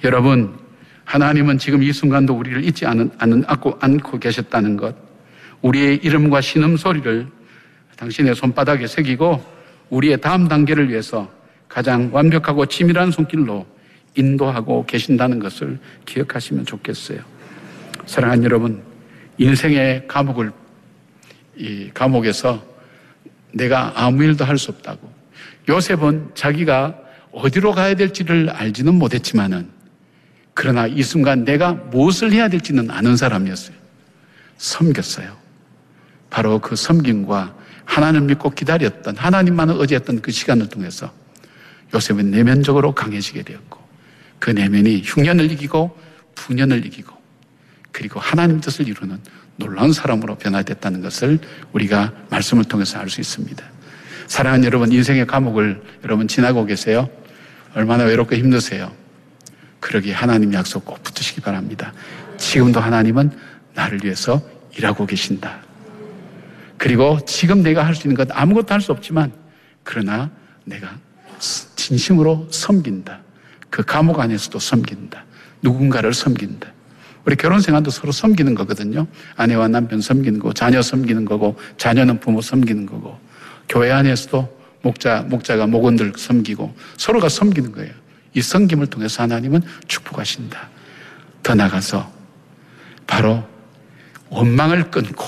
여러분, 하나님은 지금 이 순간도 우리를 잊지 않고 계셨다는 것, 우리의 이름과 신음소리를 당신의 손바닥에 새기고 우리의 다음 단계를 위해서 가장 완벽하고 치밀한 손길로 인도하고 계신다는 것을 기억하시면 좋겠어요. 사랑하는 여러분, 인생의 이 감옥에서 내가 아무 일도 할 수 없다고. 요셉은 자기가 어디로 가야 될지를 알지는 못했지만은, 그러나 이 순간 내가 무엇을 해야 될지는 아는 사람이었어요. 섬겼어요. 바로 그 섬김과 하나님을 믿고 기다렸던, 하나님만을 의지했던 그 시간을 통해서 요셉은 내면적으로 강해지게 되었고, 그 내면이 흉년을 이기고 풍년을 이기고 그리고 하나님 뜻을 이루는 놀라운 사람으로 변화됐다는 것을 우리가 말씀을 통해서 알 수 있습니다. 사랑하는 여러분, 인생의 감옥을 여러분 지나고 계세요? 얼마나 외롭고 힘드세요? 그러기에 하나님 약속 꼭 붙으시기 바랍니다. 지금도 하나님은 나를 위해서 일하고 계신다. 그리고 지금 내가 할 수 있는 것 아무것도 할 수 없지만, 그러나 내가 진심으로 섬긴다. 그 감옥 안에서도 섬긴다. 누군가를 섬긴다. 우리 결혼 생활도 서로 섬기는 거거든요. 아내와 남편 섬기는 거고, 자녀 섬기는 거고, 자녀는 부모 섬기는 거고, 교회 안에서도 목자가 목원들 섬기고, 서로가 섬기는 거예요. 이 섬김을 통해서 하나님은 축복하신다. 더 나가서 바로 원망을 끊고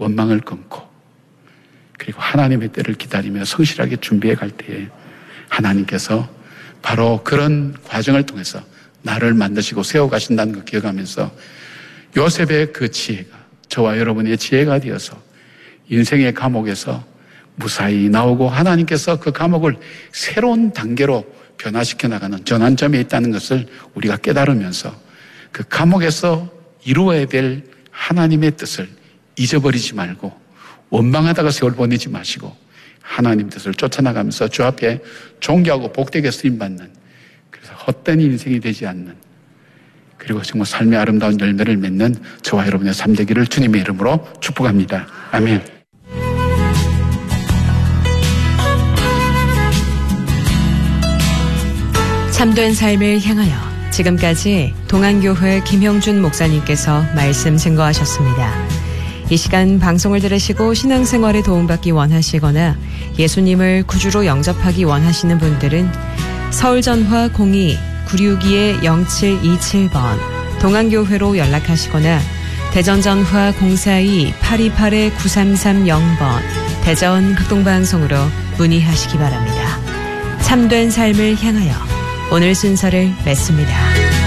그리고 하나님의 때를 기다리며 성실하게 준비해 갈 때에 하나님께서 바로 그런 과정을 통해서 나를 만드시고 세워가신다는 걸 기억하면서 요셉의 그 지혜가 저와 여러분의 지혜가 되어서 인생의 감옥에서 무사히 나오고 하나님께서 그 감옥을 새로운 단계로 변화시켜 나가는 전환점에 있다는 것을 우리가 깨달으면서 그 감옥에서 이루어야 될 하나님의 뜻을 잊어버리지 말고 원망하다가 세월 보내지 마시고 하나님 뜻을 쫓아나가면서 주 앞에 존귀하고 복되게 쓰임받는, 그래서 헛된 인생이 되지 않는, 그리고 정말 삶의 아름다운 열매를 맺는 저와 여러분의 삶 되기를 주님의 이름으로 축복합니다. 아멘. 참된 삶을 향하여, 지금까지 동안교회 김형준 목사님께서 말씀 증거하셨습니다. 이 시간 방송을 들으시고 신앙생활에 도움받기 원하시거나 예수님을 구주로 영접하기 원하시는 분들은 서울전화 02-962-0727번 동안교회로 연락하시거나 대전전화 042-828-9330번 대전 극동방송으로 문의하시기 바랍니다. 참된 삶을 향하여 오늘 순서를 맺습니다.